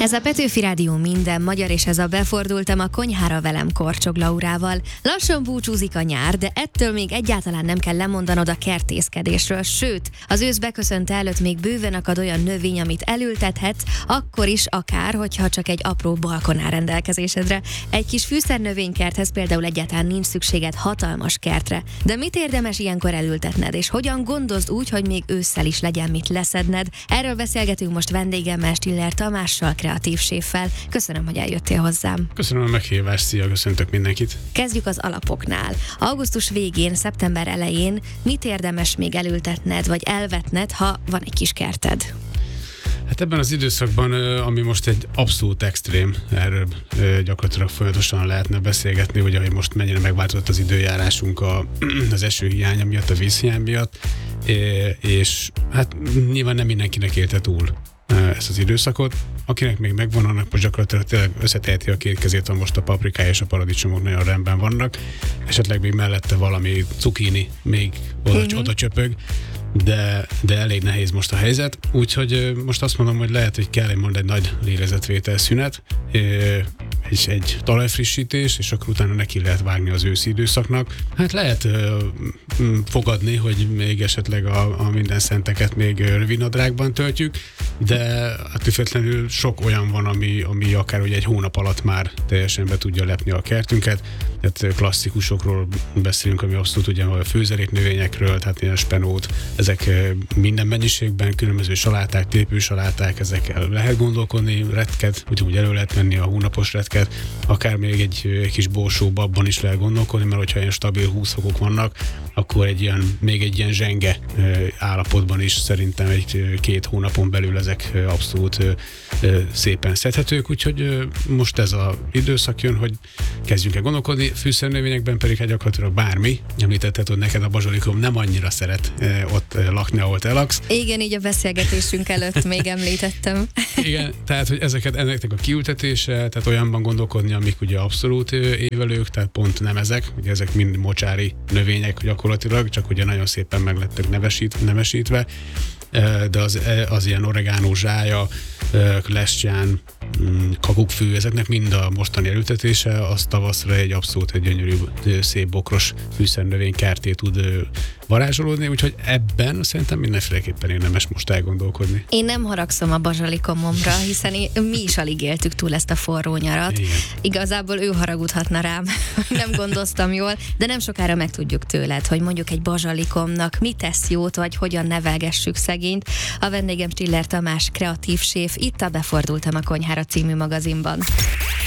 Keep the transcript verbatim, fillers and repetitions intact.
Ez a Petőfi Rádió minden magyar, és ez a Befordultam a konyhára velem Korcsog Laurával. Lassan búcsúzik a nyár, de ettől még egyáltalán nem kell lemondanod a kertészkedésről, sőt, az ősz beköszönte előtt még bőven akad olyan növény, amit elültethetsz, akkor is akár, hogyha csak egy apró balkon áll rendelkezésedre. Egy kis fűszernövénykerthez például egyáltalán nincs szükséged hatalmas kertre. De mit érdemes ilyenkor elültetned, és hogyan gondozd úgy, hogy még ősszel is legyen mit leszedned? Erről beszélgetünk most vendégemmel, Stiller Tamással, kreatív séffel. Köszönöm, hogy eljöttél hozzám. Köszönöm a meghívást, szia, köszöntök mindenkit. Kezdjük az alapoknál. Augusztus végén, szeptember elején mit érdemes még elültetned, vagy elvetned, ha van egy kis kerted? Hát ebben az időszakban, ami most egy abszolút extrém, erről gyakorlatilag folyamatosan lehetne beszélgetni, hogy ahogy most mennyire megváltozott az időjárásunk a, az esőhiánya miatt, a vízhiány miatt, és hát nyilván nem mindenkinek élte túl ezt az időszakot. Akinek még megvan, annak most gyakorlatilag tényleg összeteheti a két kezét, van most a paprikája és a paradicsomok nagyon rendben vannak, esetleg még mellette valami cukini még oda, mm-hmm. oda csöpög, de, de elég nehéz most a helyzet, úgyhogy most azt mondom, hogy lehet, hogy kell egy, egy nagy lélegzetvétel szünet, és egy talajfrissítés, és akkor utána neki lehet vágni az őszi időszaknak. Hát lehet ö, fogadni, hogy még esetleg a, a minden szenteket még rövidnadrágban töltjük, de függetlenül sok olyan van, ami, ami akár ugye egy hónap alatt már teljesen be tudja lepni a kertünket. Tehát klasszikusokról beszélünk, ami abszolút ugye a főzeléknövényekről, tehát ilyen spenót, ezek minden mennyiségben, különböző saláták, tépősaláták, ezekkel lehet gondolkodni, retket, ugyanúgy elő lehet menni a hónapos retket, akár még egy, egy kis borsóba, abban is lehet gondolkodni, mert hogyha ilyen stabil húsz fokok vannak, akkor egy ilyen, még egy ilyen zsenge állapotban is szerintem egy két hónapon belül ezek abszolút szépen szedhetők, úgyhogy most ez az időszak jön, hogy kezdjünk el gondolkodni, fűszernövényekben pedig hát gyakorlatilag bármi. Említetted, hogy neked a bazsalikom nem annyira szeret ott lakni, ahol te laksz. Igen, így a beszélgetésünk előtt még említettem. Igen, tehát hogy ezeket, ezeknek a kiültetése, tehát olyanban gondolkodni, amik ugye abszolút évelők, tehát pont nem ezek, ugye ezek mind mocsári növények gyakorlatilag, csak ugye nagyon szépen meg lettek nevesít, nevesítve, de az, az ilyen oregánó zsája, lesgyán, kakukkfű, ezeknek mind a mostani elültetése, az tavaszra egy abszolút egy gyönyörű, szép bokros fűszernövénykerté tud varázsolódni, úgyhogy ebben szerintem mindenféleképpen érdemes most elgondolkodni. Én nem haragszom a bazsalikomomra, hiszen én, mi is alig éltük túl ezt a forró nyarat. Igen. Igazából ő haragudhatna rám, nem gondoztam jól, de nem sokára megtudjuk tőled, hogy mondjuk egy bazsalikomnak mi tesz jót, vagy hogyan nevelgessük szegényt. A vendégem Stiller Tamás, kreatív séf, itt a Befordultam a konyhára című magazinban.